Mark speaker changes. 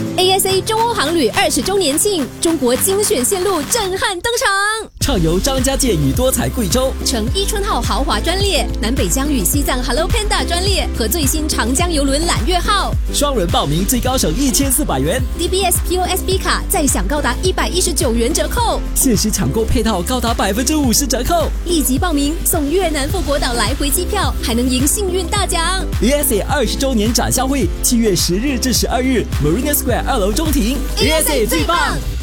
Speaker 1: ASA 中欧航旅20周年庆，中国精选线路震撼登场。
Speaker 2: 畅游张家界与多彩贵州，
Speaker 1: 乘伊春号豪华专列，南北疆与西藏 Hello Panda 专列和最新长江邮轮揽月号，
Speaker 2: 双人报名最高省1400元
Speaker 1: DBS POSB 卡再享高达119元折扣，
Speaker 2: 限时抢购配套高达50%折扣，
Speaker 1: 立即报名送越南富国岛来回机票，还能赢幸运大奖。
Speaker 2: ASA 20周年展销会7月10日至12日 Marina Square 2楼中庭
Speaker 1: ASA 最棒。